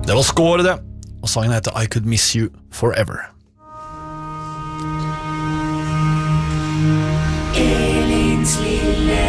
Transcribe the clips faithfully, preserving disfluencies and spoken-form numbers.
Det var Score det, og sangen heter I Could Miss You Forever. Elins lille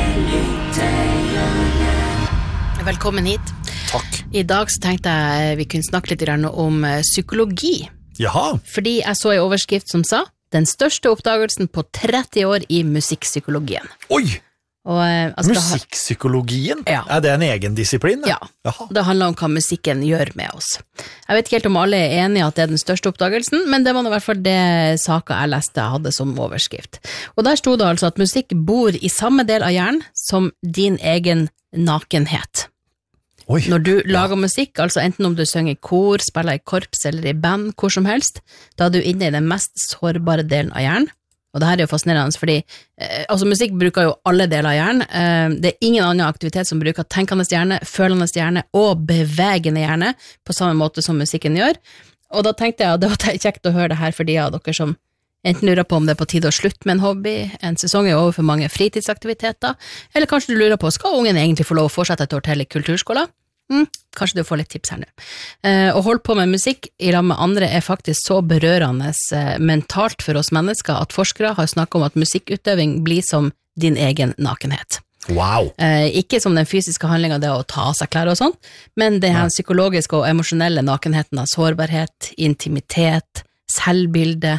lyttehjørne. Velkommen hit. Takk. I dag så tenkte jeg vi kunne snakke litt om psykologi. Jaha. Fordi jeg så en overskrift som sa den største oppdagelsen på tretti år i musikkpsykologien. Oi! Og, altså, musikkpsykologien? Ja. Er det en egen disiplin? Ja, Jaha. Det handler om hva musikken gjør med oss. Jeg vet ikke helt om alle er enige at det er den største oppdagelsen, men det var i hvert fall det saker jeg leste hadde som overskrift. Og der stod det altså at musikk bor i samme del av hjernen som din egen nakenhet. Oi. Når du lager ja. musikk, altså enten om du synger i kor, spiller i korps eller i band, hvor som helst, da er du inne i den mest sårbare delen av hjernen. Og det her er jo fascinerende, fordi eh, altså musikk bruker jo alle deler av hjernen. Eh, det er ingen annen aktivitet som bruker tenkende hjerne, følende hjerne og bevegende hjerne på samme måte som musikken gjør. Og da tenkte jeg at det var kjekt å høre det her for de av dere som enten lurer på om det er på tide å slutte med en hobby, en sesong er over for mange fritidsaktiviteter, eller kanskje du lurer på, skal ungen egentlig få lov å fortsette et år til i kulturskolen? Mm, kanskje du får litt tips her nå. Eh, å holde på med musikk i lag med andre er faktisk så berørende eh, mentalt for oss mennesker at forskere har snakket om at musikkutøving blir som din egen nakenhet. Wow. Eh, ikke som den fysiske handlingen det å ta av seg klær og sånn, men det her psykologiske og emosjonelle nakenheten av sårbarhet, intimitet, selvbilde,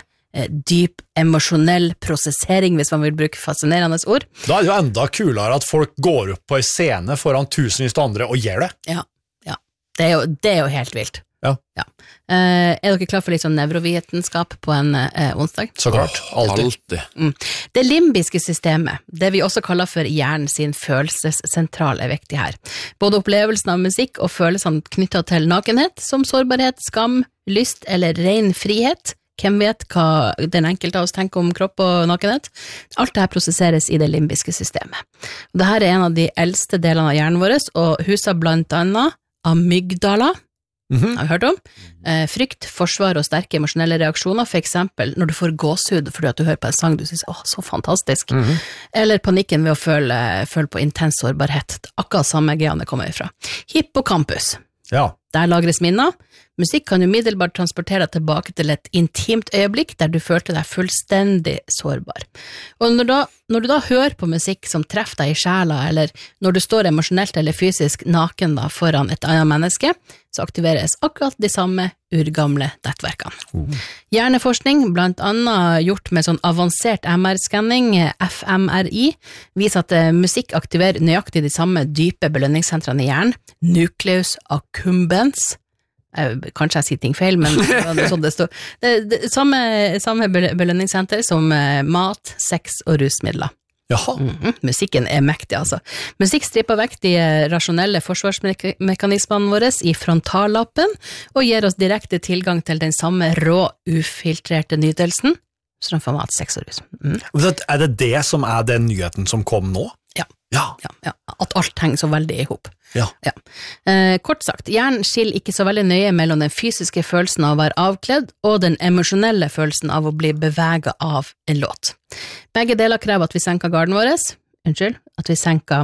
dyp emosjonell prosessering, hvis man vil bruke fascinerende ord. Da er det jo enda kulere at folk går opp på en scene foran tusenvis av andre og gjør det. Ja, ja. Det er jo, det er jo helt vilt. Ja. Ja. Eh, er dere klar for litt sånn nevrovitenskap på en eh, onsdag? Så klart, alltid. Alltid. Mm. Det limbiske systemet, det vi også kaller for hjernen sin følelsessentral, er viktig her. Både opplevelsen av musikk og følelsene knyttet til nakenhet, som sårbarhet, skam, lyst eller ren frihet. Hvem vet hva den enkelte av oss tenker om kropp og nakenhet? Alt dette prosesseres i det limbiske systemet. Dette er en av de eldste delene av hjernen vår, og huser blant annet amygdala, mm-hmm. har vi hørt om? Eh, frykt, forsvar og sterke emosjonelle reaksjoner, for eksempel når du får gåsehud fordi at du hører på en sang du synes, åh, så fantastisk. Mm-hmm. Eller panikken ved å føle, føle på intens sårbarhet. Akkurat samme geane kommer ifra. Hippocampus. Ja. Der lagres minner. Musikk kan umiddelbart transportere deg tilbake til et intimt øyeblikk der du følte deg fullstendig sårbar. Og når, da, når du da hører på musikk som treffer deg i sjela, eller når du står emosjonelt eller fysisk naken da, foran et annet menneske, så aktiveres akkurat de samme urgamle nettverkene. Uh. Hjerneforskning, blant annet gjort med sånn avansert M R-skanning, F M R I, viser at uh, musikk aktiverer nøyaktig de samme dype belønningssentrene i hjernen, nucleus accumbens. Kanskje jeg sier ting feil, men det er sånn det står. Det, det, samme, samme belønningssenter som uh, mat, sex og rusmidler. Jaha. Mm-hmm. Musikken er mektig, altså. Musikk stripper vekk de rasjonelle forsvarsmekanismene våre i frontallappen, og gir oss direkte tilgang til den samme rå, ufiltrerte nytelsen, som for mat, sex og rus. Mm. Er det det som er den nyheten som kom nå? Ja. Ja. Ja, ja. At alt henger så veldig ihop. Ja. Ja. Eh, kort sagt, hjernen skiller ikke så veldig nøye mellom den fysiske følelsen av å være avkledd og den emosjonelle følelsen av å bli beveget av en låt. Begge deler krever at vi senker garden vår, unnskyld, at vi senker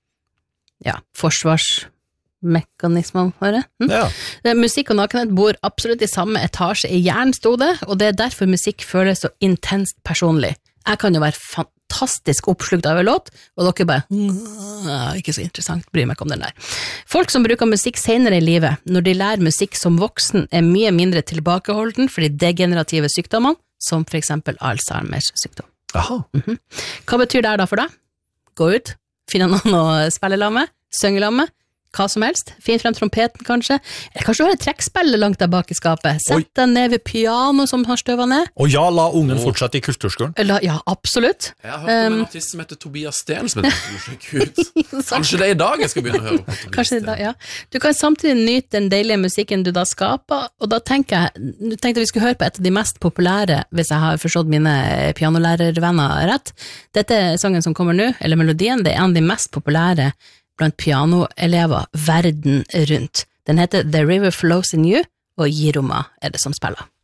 ja, forsvarsmekanismene våre. Hm? Ja. Musikk og nakenhet bor absolutt i samme etasje i hjernen, stod det, og det er derfor musikk føles så intenst personlig. Jeg kan jo være fantastisk fantastisk oppslukt av en låt, og dere bare ikke så interessant, bryr meg ikke om den der. Folk som bruker musikk senere i livet, når de lærer musikk som voksen, er mye mindre tilbakeholden for de degenerative sykdommene, som for eksempel Alzheimers sykdom. Aha. Mm-hmm. Hva betyr det da for deg? Gå ut, finne noen å spille sammen med, synge sammen med, hva som helst, finn frem trompeten kanskje, eller kanskje du har et trekkspill langt der bak i skapet, sett deg ned ved piano som har støvet ned. Og ja, la ungen oh. fortsette i kulturskolen. La, ja, absolutt. Jeg har hørt om en artist som heter Tobias Sten, som heter Gud. Kanskje det er i dag jeg skal begynne å høre på Tobias Kanskje det, ja. Du kan samtidig nyte den deilige musikken du da skaper, og da tenker jeg, du tenkte vi skulle høre på et av de mest populære, hvis jeg har forstått mine pianolærervenner rett. Dette er sangen som kommer nå, eller melodien, det er en av de mest populære blant pianoelever verden rundt. Den heter The River Flows in You, og Jiroma er det som spiller.